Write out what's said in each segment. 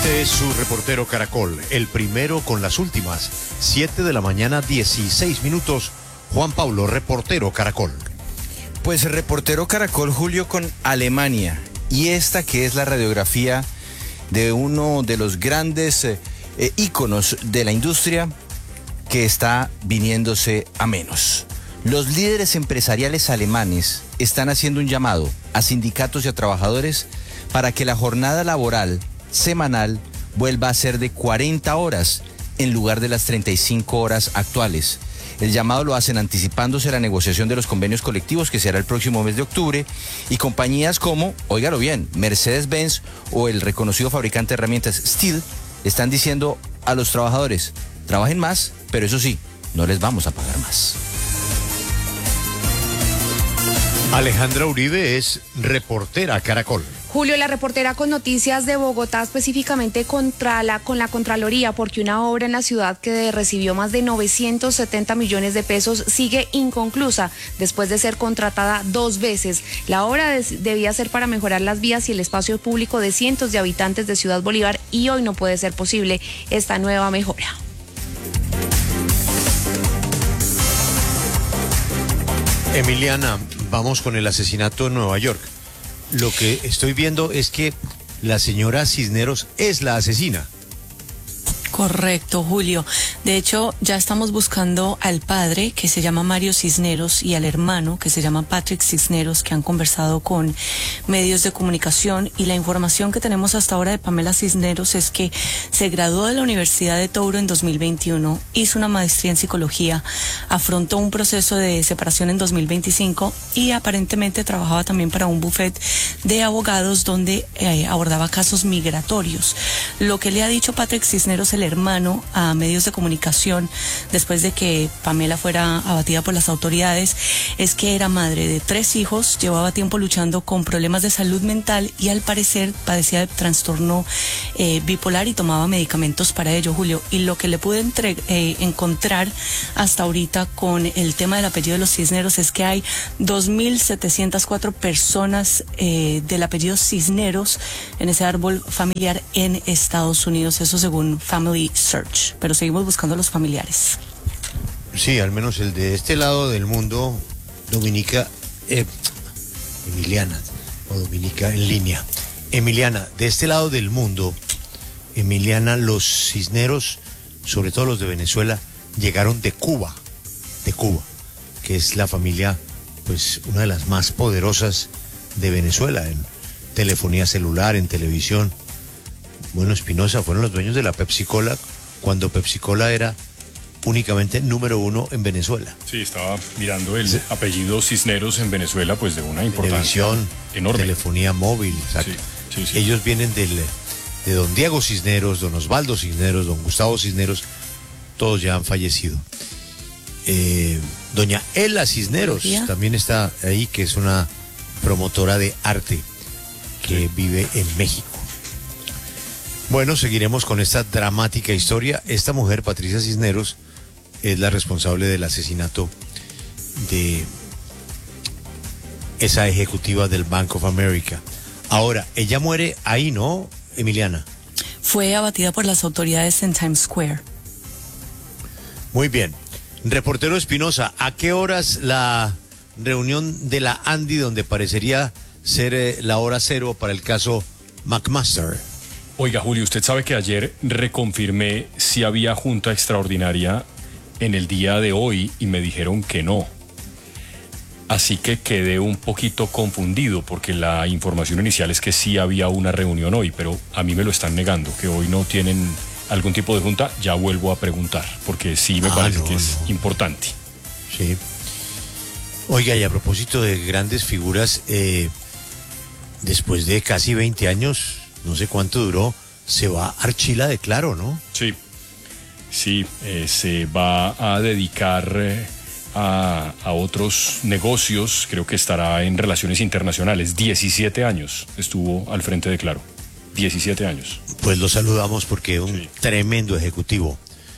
Este es su reportero Caracol, el primero con las últimas. 7 de la mañana, 16 minutos. Juan Pablo, reportero Caracol. Pues reportero Caracol, Julio, con Alemania. Y esta que es la radiografía de uno de los grandes íconos de la industria que está viniéndose a menos. Los líderes empresariales alemanes están haciendo un llamado a sindicatos y a trabajadores para que la jornada laboral semanal vuelva a ser de 40 horas en lugar de las 35 horas actuales. El llamado lo hacen anticipándose a la negociación de los convenios colectivos que será el próximo mes de octubre, y compañías como, óigalo bien, Mercedes-Benz o el reconocido fabricante de herramientas Stihl están diciendo a los trabajadores: trabajen más, pero eso sí, no les vamos a pagar más. Alejandra Uribe es reportera Caracol. Julio, la reportera con noticias de Bogotá, específicamente con la Contraloría, porque una obra en la ciudad que recibió más de 970 millones de pesos sigue inconclusa después de ser contratada 2 veces. La obra debía ser para mejorar las vías y el espacio público de cientos de habitantes de Ciudad Bolívar, y hoy no puede ser posible esta nueva mejora. Emiliana, vamos con el asesinato en Nueva York. Lo que estoy viendo es que la señora Cisneros es la asesina. Correcto, Julio. De hecho, ya estamos buscando al padre, que se llama Mario Cisneros, y al hermano, que se llama Patrick Cisneros, que han conversado con medios de comunicación. Y la información que tenemos hasta ahora de Pamela Cisneros es que se graduó de la Universidad de Touro en 2021, hizo una maestría en psicología, afrontó un proceso de separación en 2025 y aparentemente trabajaba también para un bufete de abogados donde abordaba casos migratorios. Lo que le ha dicho Patrick Cisneros, el hermano, a medios de comunicación después de que Pamela fuera abatida por las autoridades, es que era madre de 3 hijos, llevaba tiempo luchando con problemas de salud mental y al parecer padecía de trastorno bipolar y tomaba medicamentos para ello, Julio. Y lo que le pude encontrar hasta ahorita con el tema del apellido de los Cisneros es que hay 2.704 personas del apellido Cisneros en ese árbol familiar en Estados Unidos, eso según Family Search, pero seguimos buscando a los familiares. Sí, al menos el de este lado del mundo, Emiliana, o Dominica en línea. Emiliana, de este lado del mundo, Emiliana, los Cisneros, sobre todo los de Venezuela, llegaron de Cuba, que es la familia, pues, una de las más poderosas de Venezuela, en telefonía celular, en televisión. Bueno, Espinosa, fueron los dueños de la Pepsi-Cola cuando Pepsi-Cola era únicamente número 1 en Venezuela. Sí, estaba mirando el apellido Cisneros en Venezuela, pues de una importancia televisión, enorme. Telefonía móvil, exacto. Sí. Ellos vienen de don Diego Cisneros, don Osvaldo Cisneros, don Gustavo Cisneros, todos ya han fallecido. Doña Ela Cisneros también está ahí, que es una promotora de arte que vive en México. Bueno, seguiremos con esta dramática historia. Esta mujer, Patricia Cisneros, es la responsable del asesinato de esa ejecutiva del Bank of America. Ahora, ella muere ahí, ¿no, Emiliana? Fue abatida por las autoridades en Times Square. Muy bien. Reportero Espinosa, ¿a qué horas la reunión de la ANDI, donde parecería ser la hora cero para el caso McMaster? Oiga, Julio, usted sabe que ayer reconfirmé si había junta extraordinaria en el día de hoy y me dijeron que no. Así que quedé un poquito confundido porque la información inicial es que sí había una reunión hoy, pero a mí me lo están negando, que hoy no tienen algún tipo de junta. Ya vuelvo a preguntar porque sí me parece que es importante. Sí. Oiga, y a propósito de grandes figuras, después de casi 20 años... no sé cuánto duró, se va Archila de Claro, ¿no? Sí, se va a dedicar a otros negocios, creo que estará en relaciones internacionales. 17 años estuvo al frente de Claro, 17 años. Pues lo saludamos porque un tremendo ejecutivo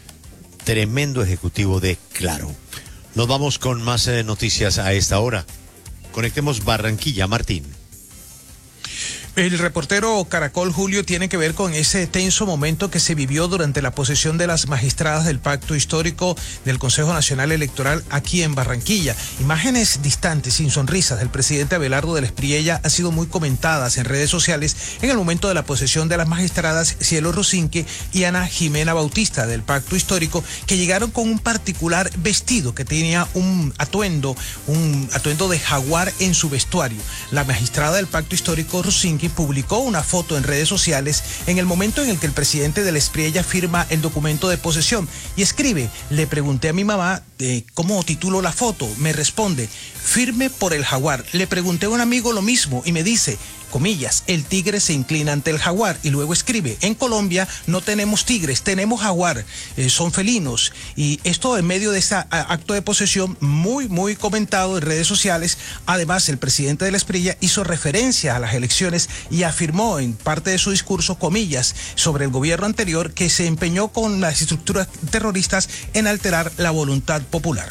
de Claro. Nos vamos con más noticias a esta hora. Conectemos Barranquilla, Martín. El reportero Caracol, Julio, tiene que ver con ese tenso momento que se vivió durante la posesión de las magistradas del Pacto Histórico del Consejo Nacional Electoral aquí en Barranquilla. Imágenes distantes, sin sonrisas, del presidente Abelardo del Espriella han sido muy comentadas en redes sociales en el momento de la posesión de las magistradas Cielo Rusinque y Ana Jimena Bautista del Pacto Histórico, que llegaron con un particular vestido que tenía un atuendo de jaguar en su vestuario. La magistrada del Pacto Histórico Rusinque publicó una foto en redes sociales en el momento en el que el presidente del Espriella firma el documento de posesión y escribe: le pregunté a mi mamá cómo titulo la foto, me responde: firme por el jaguar. Le pregunté a un amigo lo mismo y me dice, comillas, el tigre se inclina ante el jaguar, y luego escribe: en Colombia no tenemos tigres, tenemos jaguar, son felinos. Y esto en medio de ese acto de posesión muy comentado en redes sociales. Además, el presidente del Espriella hizo referencia a las elecciones y afirmó en parte de su discurso, comillas, sobre el gobierno anterior, que se empeñó con las estructuras terroristas en alterar la voluntad popular.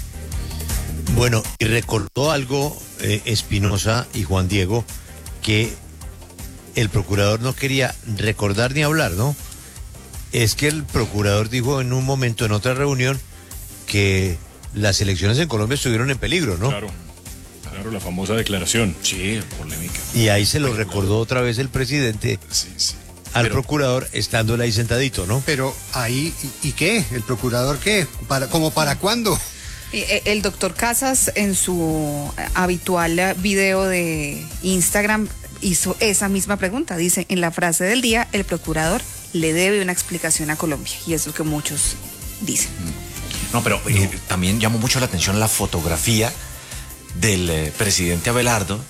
Bueno, y recordó algo Espinosa y Juan Diego, que el procurador no quería recordar ni hablar, ¿no? Es que el procurador dijo en un momento, en otra reunión, que las elecciones en Colombia estuvieron en peligro, ¿no? Claro, la famosa declaración. Sí, polémica. Y ahí se lo recordó otra vez el presidente al procurador, estando ahí sentadito, ¿no? Pero ahí, ¿y qué? ¿El procurador qué? ¿Para cuándo? El doctor Casas, en su habitual video de Instagram, hizo esa misma pregunta. Dice, en la frase del día, el procurador le debe una explicación a Colombia. Y es lo que muchos dicen. No, pero también llamó mucho la atención la fotografía del presidente Abelardo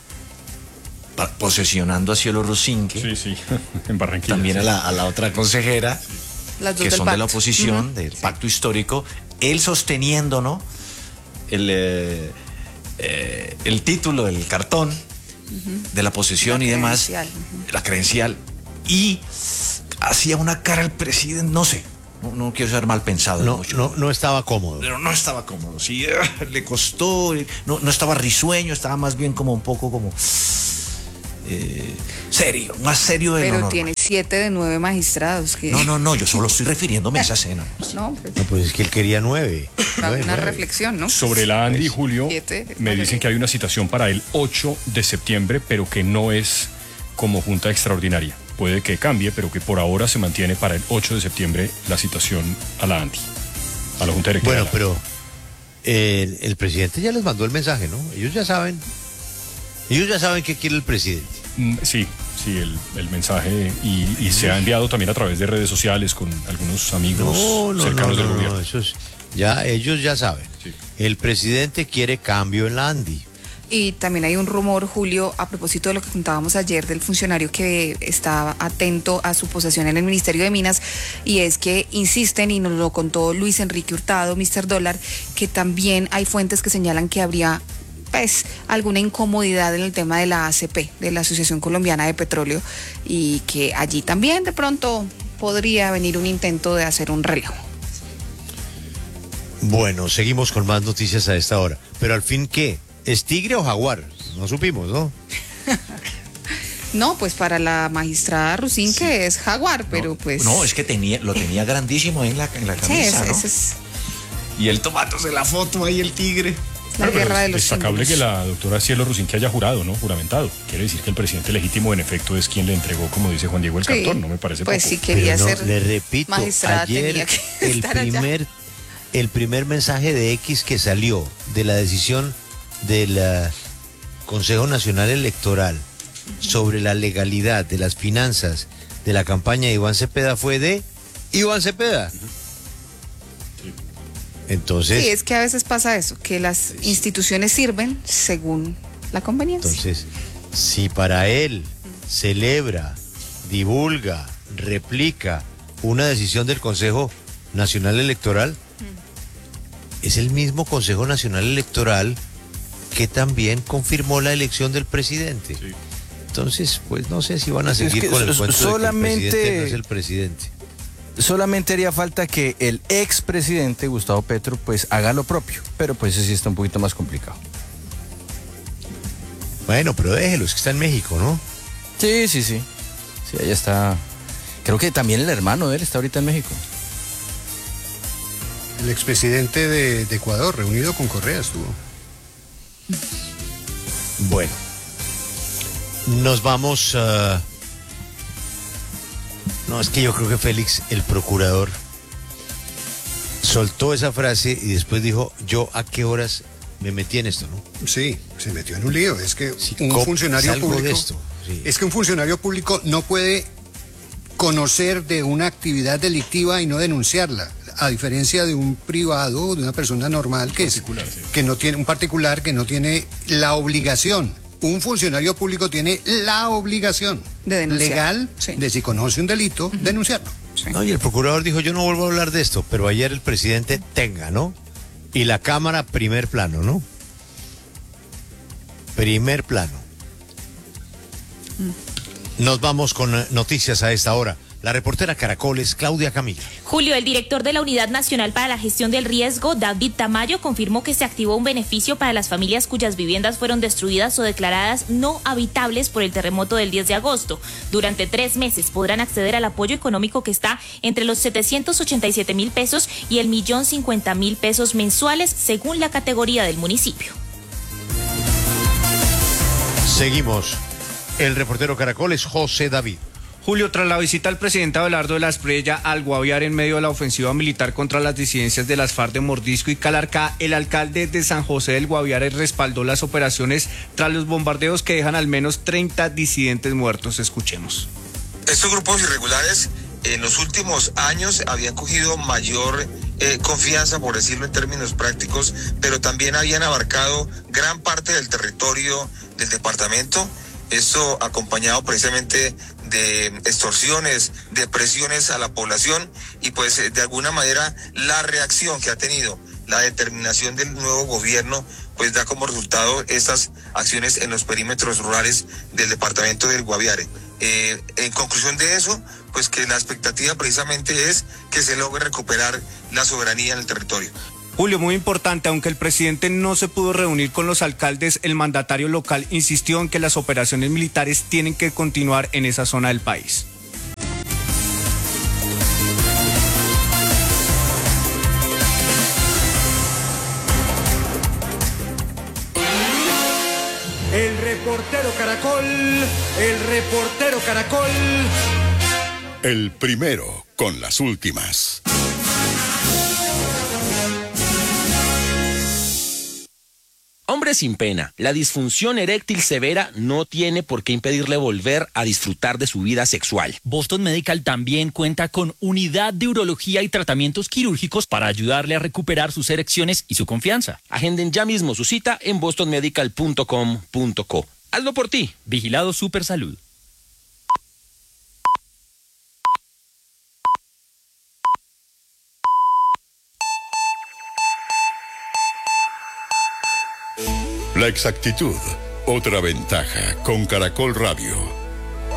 posesionando a Cielo Rusinque. Sí, en Barranquilla. También sí. a la otra consejera, Las dos que del son de la pacto. oposición, del Pacto Histórico. Él sosteniendo, ¿no?, el título, el cartón de la posesión y demás, la credencial, y hacía una cara al presidente, no sé, no quiero ser mal pensado. No estaba cómodo. Pero no estaba cómodo, sí, le costó, no estaba risueño, estaba más bien como un poco como serio, más serio de lo Pero normal. tiene 7 de 9 magistrados. Que... No, yo solo estoy refiriéndome a esa escena. No, Pues es que él quería 9. una reflexión, ¿no? Sobre la Andy, Julio, 7, me dicen que hay una citación para el 8 de septiembre, pero que no es como junta extraordinaria. Puede que cambie, pero que por ahora se mantiene para el 8 de septiembre la citación a la Andy, a la junta electoral. Bueno, pero el presidente ya les mandó el mensaje, ¿no? Ellos ya saben qué quiere el presidente. Sí, el mensaje y se ha enviado también a través de redes sociales con algunos amigos cercanos del gobierno. Ellos ya saben. Sí. El presidente quiere cambio en la Andy. Y también hay un rumor, Julio, a propósito de lo que contábamos ayer del funcionario que estaba atento a su posesión en el Ministerio de Minas, y es que insisten, y nos lo contó Luis Enrique Hurtado, Mr. Dólar, que también hay fuentes que señalan que habría alguna incomodidad en el tema de la ACP, de la Asociación Colombiana de Petróleo, y que allí también de pronto podría venir un intento de hacer un relevo. Bueno, seguimos con más noticias a esta hora. Pero al fin, ¿qué? ¿Es tigre o jaguar? No supimos, ¿no? No, pues para la magistrada Rusinque es jaguar, pero pues... No, es que lo tenía grandísimo ahí en la camisa, ¿no? es Y él tomándose la foto ahí, el tigre. la guerra de los destacable símbolos. que la doctora Cielo Rusinque haya jurado, ¿no? Juramentado. Quiere decir que el presidente legítimo en efecto es quien le entregó, como dice Juan Diego, el Sí, cartón. No me parece pues poco. si quería Pero no, ser le repito, magistrada ayer tenía que estar allá. el primer mensaje de X que salió de la decisión del Consejo Nacional Electoral sobre la legalidad de las finanzas de la campaña de Iván Cepeda fue de Iván Cepeda. Entonces, Sí, es que a veces pasa eso, que las instituciones sirven según la conveniencia. entonces, si para él celebra, divulga, replica una decisión del Consejo Nacional Electoral, es el mismo Consejo Nacional Electoral que también confirmó la elección del presidente. Sí. Entonces, pues no sé si van a Es seguir que con el cuento solamente- de que el presidente no es el presidente. Solamente haría falta que el expresidente Gustavo Petro pues haga lo propio, pero pues eso sí está un poquito más complicado. Bueno, pero déjelo, es que está en México, ¿no? Sí. Sí, ella está. Creo que también el hermano de él está ahorita en México. El expresidente de Ecuador, reunido con Correa, estuvo. Bueno, nos vamos. No, es que yo creo que Félix, el procurador, soltó esa frase y después dijo, ¿yo a qué horas me metí en esto, no? Sí, se metió en un lío. Es que Sí, un funcionario salgo de público. esto, sí. Es que un funcionario público no puede conocer de una actividad delictiva y no denunciarla. A diferencia de un privado, de una persona normal que no tiene, un particular que no tiene la obligación. Un funcionario público tiene la obligación De denunciar. legal Sí. de, si conoce un delito, denunciarlo. Sí. No, y el procurador dijo, yo no vuelvo a hablar de esto, pero ayer el presidente tenga, ¿no? Y la Cámara, primer plano, ¿no? Primer plano. Nos vamos con noticias a esta hora. La reportera Caracol es Claudia Camila. Julio, el director de la Unidad Nacional para la Gestión del Riesgo, David Tamayo, confirmó que se activó un beneficio para las familias cuyas viviendas fueron destruidas o declaradas no habitables por el terremoto del 10 de agosto. Durante 3 meses podrán acceder al apoyo económico que está entre los 787.000 pesos y el 1.050.000 pesos mensuales, según la categoría del municipio. Seguimos. El reportero Caracol es José David. Julio, tras la visita al presidente Abelardo de la Espriella al Guaviare en medio de la ofensiva militar contra las disidencias de las FARC de Mordisco y Calarcá, el alcalde de San José del Guaviare respaldó las operaciones tras los bombardeos que dejan al menos 30 disidentes muertos. Escuchemos. Estos grupos irregulares en los últimos años habían cogido mayor confianza, por decirlo en términos prácticos, pero también habían abarcado gran parte del territorio del departamento. Esto acompañado precisamente de extorsiones, de presiones a la población y pues de alguna manera la reacción que ha tenido la determinación del nuevo gobierno pues da como resultado estas acciones en los perímetros rurales del departamento del Guaviare. En conclusión de eso, pues que la expectativa precisamente es que se logre recuperar la soberanía en el territorio. Julio, muy importante, aunque el presidente no se pudo reunir con los alcaldes, el mandatario local insistió en que las operaciones militares tienen que continuar en esa zona del país. El reportero Caracol, el reportero Caracol. El primero con las últimas. Hombre sin pena, la disfunción eréctil severa no tiene por qué impedirle volver a disfrutar de su vida sexual. Boston Medical también cuenta con unidad de urología y tratamientos quirúrgicos para ayudarle a recuperar sus erecciones y su confianza. Agenden ya mismo su cita en bostonmedical.com.co. Hazlo por ti. Vigilado Supersalud. La exactitud, otra ventaja con Caracol Radio.